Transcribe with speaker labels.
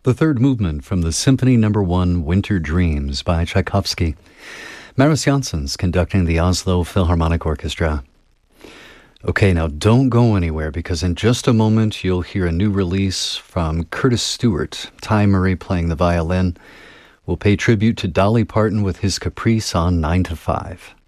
Speaker 1: The third movement from the Symphony No. 1 Winter Dreams by Tchaikovsky. Maris Janssens conducting the Oslo Philharmonic Orchestra. Okay, now don't go anywhere because in just a moment you'll hear a new release from Curtis Stewart. Ty Murray playing the violin will pay tribute to Dolly Parton with his Caprice on 9 to 5.